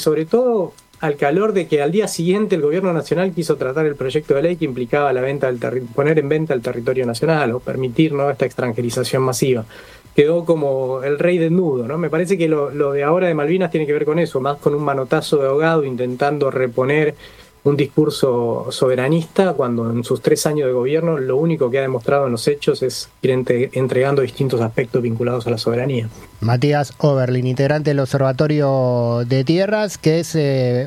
sobre todo al calor de que al día siguiente el gobierno nacional quiso tratar el proyecto de ley que implicaba la venta poner en venta el territorio nacional o permitir, ¿no?, esta extranjerización masiva. Quedó como el rey desnudo, ¿no? Me parece que lo de ahora de Malvinas tiene que ver con eso, más con un manotazo de ahogado intentando reponer un discurso soberanista, cuando en sus 3 años de gobierno lo único que ha demostrado en los hechos es ir entregando distintos aspectos vinculados a la soberanía. Matías Oberlin, integrante del Observatorio de Tierras, que es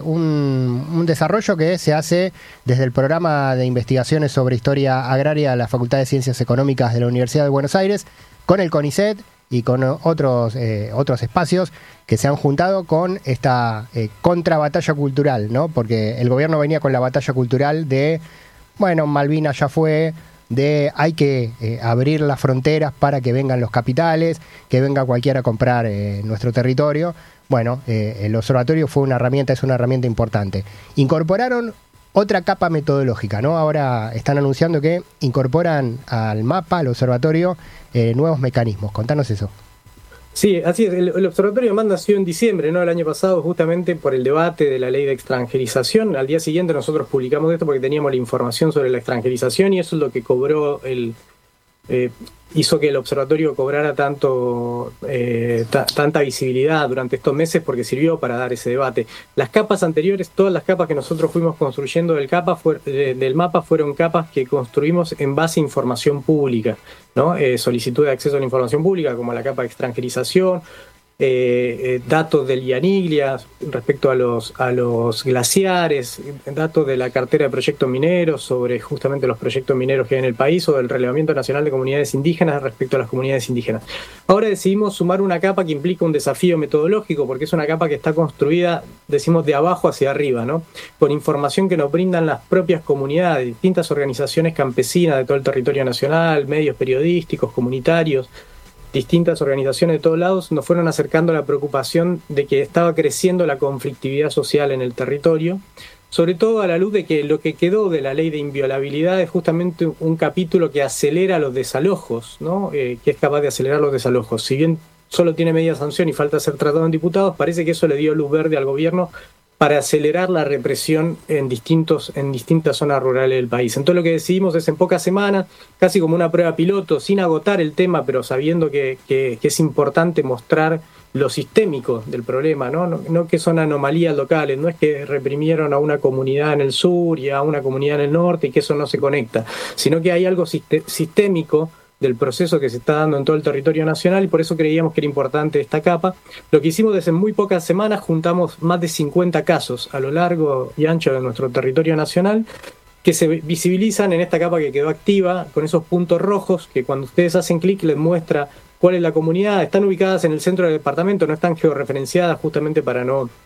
un desarrollo que se hace desde el programa de investigaciones sobre historia agraria de la Facultad de Ciencias Económicas de la Universidad de Buenos Aires, con el CONICET y con otros espacios que se han juntado con esta contrabatalla cultural, ¿no? Porque el gobierno venía con la batalla cultural de, bueno, Malvinas ya fue, de hay que abrir las fronteras para que vengan los capitales, que venga cualquiera a comprar nuestro territorio. Bueno, el observatorio fue una herramienta, es una herramienta importante. Incorporaron otra capa metodológica, ¿no? Ahora están anunciando que incorporan al mapa, al observatorio, nuevos mecanismos. Contanos eso. Sí, así es. El Observatorio de Demanda nació en diciembre, ¿no?, el año pasado, justamente por el debate de la ley de extranjerización. Al día siguiente nosotros publicamos esto porque teníamos la información sobre la extranjerización y eso es lo que cobró hizo que el observatorio cobrara tanta visibilidad durante estos meses, porque sirvió para dar ese debate. Las capas anteriores, todas las capas que nosotros fuimos construyendo del mapa fueron capas que construimos en base a información pública, ¿no? Solicitud de acceso a la información pública, como la capa de extranjerización, datos del IANIGLIA respecto a los glaciares, datos de la cartera de proyectos mineros sobre justamente los proyectos mineros que hay en el país, o del relevamiento nacional de comunidades indígenas respecto a las comunidades indígenas. Ahora decidimos sumar una capa que implica un desafío metodológico, porque es una capa que está construida, decimos, de abajo hacia arriba, ¿no?, con información que nos brindan las propias comunidades, distintas organizaciones campesinas de todo el territorio nacional, medios periodísticos, comunitarios. Distintas organizaciones de todos lados nos fueron acercando a la preocupación de que estaba creciendo la conflictividad social en el territorio, sobre todo a la luz de que lo que quedó de la ley de inviolabilidad es justamente un capítulo que acelera los desalojos, ¿no? Que es capaz de acelerar los desalojos. Si bien solo tiene media sanción y falta ser tratado en diputados, parece que eso le dio luz verde al gobierno para acelerar la represión en distintas zonas rurales del país. Entonces lo que decidimos es, en pocas semanas, casi como una prueba piloto, sin agotar el tema, pero sabiendo que es importante mostrar lo sistémico del problema, no que son anomalías locales, no es que reprimieron a una comunidad en el sur y a una comunidad en el norte y que eso no se conecta, sino que hay algo sistémico del proceso que se está dando en todo el territorio nacional, y por eso creíamos que era importante esta capa. Lo que hicimos desde muy pocas semanas, juntamos más de 50 casos a lo largo y ancho de nuestro territorio nacional, que se visibilizan en esta capa que quedó activa, con esos puntos rojos, que cuando ustedes hacen clic les muestra cuál es la comunidad. Están ubicadas en el centro del departamento, no están georreferenciadas, justamente para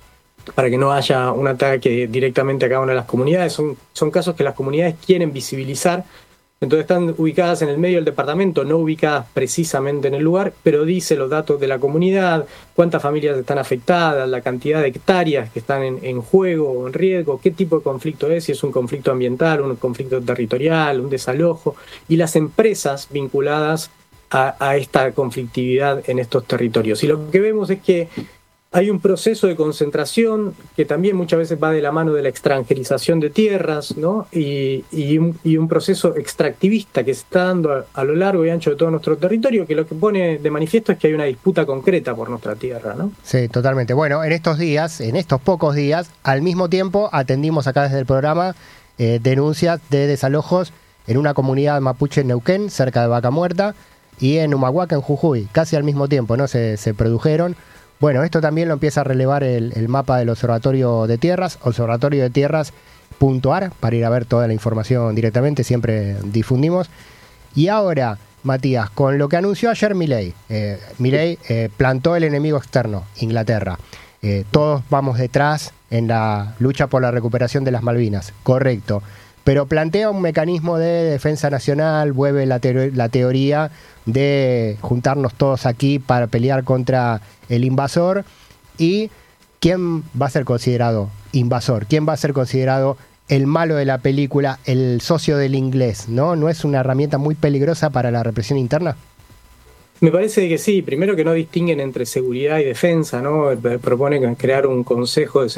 que no haya un ataque directamente a cada una de las comunidades. Son casos que las comunidades quieren visibilizar. Entonces están ubicadas en el medio del departamento, no ubicadas precisamente en el lugar, pero dice los datos de la comunidad, cuántas familias están afectadas, la cantidad de hectáreas que están en juego o en riesgo, qué tipo de conflicto es, si es un conflicto ambiental, un conflicto territorial, un desalojo, y las empresas vinculadas a esta conflictividad en estos territorios. Y lo que vemos es que hay un proceso de concentración que también muchas veces va de la mano de la extranjerización de tierras, ¿no? y un proceso extractivista que se está dando a lo largo y ancho de todo nuestro territorio, que lo que pone de manifiesto es que hay una disputa concreta por nuestra tierra, ¿no? Sí, totalmente. Bueno, en estos pocos días, al mismo tiempo atendimos acá desde el programa denuncias de desalojos en una comunidad mapuche en Neuquén, cerca de Vaca Muerta, y en Humahuaca, en Jujuy, casi al mismo tiempo, ¿no? Se produjeron. Bueno, esto también lo empieza a relevar el mapa del Observatorio de Tierras, observatoriodetierras.ar, para ir a ver toda la información directamente, siempre difundimos. Y ahora, Matías, con lo que anunció ayer Milei, plantó el enemigo externo, Inglaterra. Todos vamos detrás en la lucha por la recuperación de las Malvinas, correcto. Pero plantea un mecanismo de defensa nacional, vuelve la teoría de juntarnos todos aquí para pelear contra el invasor. ¿Y quién va a ser considerado invasor? ¿Quién va a ser considerado el malo de la película, el socio del inglés? ¿No es una herramienta muy peligrosa para la represión interna? Me parece que sí. Primero, que no distinguen entre seguridad y defensa, ¿no? Proponen crear un consejo de